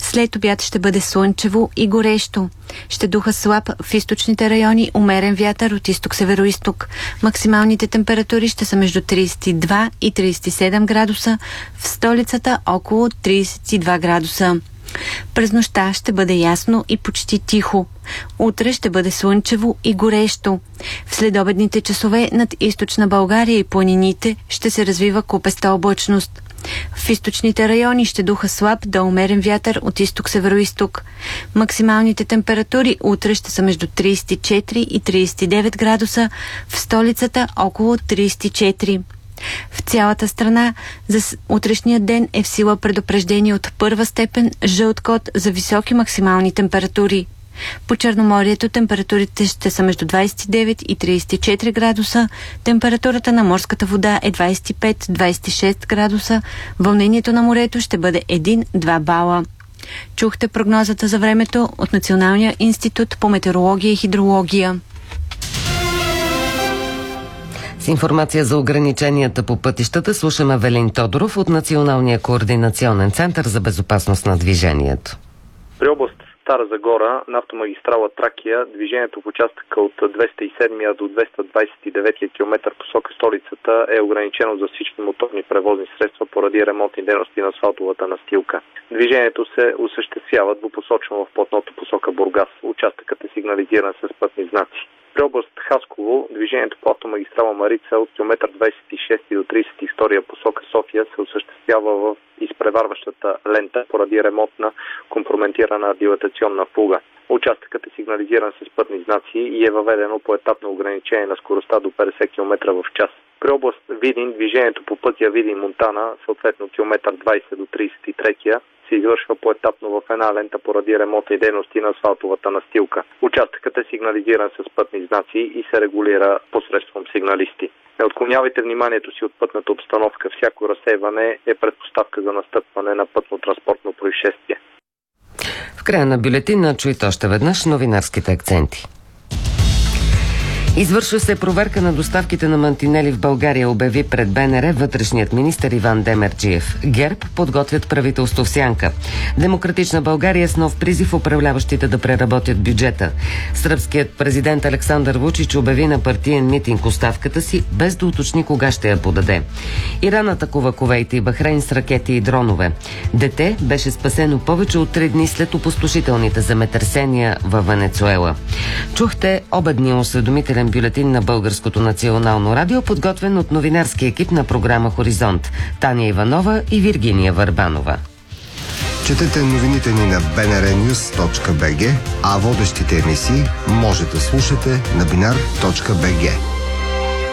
След обяд ще бъде слънчево и горещо. Ще духа слаб в източните райони, умерен вятър от изток-североизток. Максималните температури ще са между 32 и 37 градуса, в столицата около 32 градуса. През нощта ще бъде ясно и почти тихо. Утре ще бъде слънчево и горещо. В следобедните часове над източна България и планините ще се развива купеста облачност. В източните райони ще духа слаб до умерен вятър от изток-североизток. Максималните температури утре ще са между 34 и 39 градуса, в столицата около 34. В цялата страна за утрешния ден е в сила предупреждение от първа степен жълт код за високи максимални температури. По Черноморието температурите ще са между 29 и 34 градуса, температурата на морската вода е 25-26 градуса, вълнението на морето ще бъде 1-2 бала. Чухте прогнозата за времето от Националния институт по метеорология и хидрология. С информация за ограниченията по пътищата слушаме Велин Тодоров от Националния координационен център за безопасност на движението. При област Стара Загора на автомагистрала Тракия движението в участъка от 207 до 229 км посока столицата е ограничено за всички моторни превозни средства поради ремонтни дейности на асфалтовата настилка. Движението се осъществява двупосочно в платното посока Бургас. Участъкът е сигнализиран с пътни знаци. При област Хасково движението по автомагистрала Марица от км 26 до 32 посока София се осъществява в изпреварващата лента поради ремонт на компрометирана дилатационна фуга. Участъкът е сигнализиран с пътни знаци и е въведено поетапно ограничение на скоростта до 50 км в час. При област Видин движението по пътя Видин-Монтана, съответно км 20 до 33 се извършва поетапно в една лента поради ремонтни дейности на асфалтовата настилка. Участъкът е сигнализиран с пътни знаци и се регулира посредством сигналисти. Не отклонявайте вниманието си от пътната обстановка. Всяко разсейване е предпоставка за настъпване на пътно-транспортно происшествие. В края на бюлетина чуйте още веднъж новинарските акценти. Извършва се проверка на доставките на мантинели в България, обяви пред БНР вътрешният министър Иван Демерджиев. ГЕРБ подготвят правителство в сянка. Демократична България с нов призив управляващите да преработят бюджета. Сръбският президент Александър Вучич обяви на партиен митинг оставката си, без да уточни кога ще я подаде. Иран атакува Кувейт и Бахрейн с ракети и дронове. Дете беше спасено повече от 3 дни след опустошителните земетресения във Венецуела. Чухте обедния осведомителен бюлетин на Българското национално радио, подготвен от новинарски екип на програма Хоризонт Таня Иванова и Виргиния Върбанова. Четете новините ни на bnrnews.bg, а водещите емисии може да слушате на binar.bg.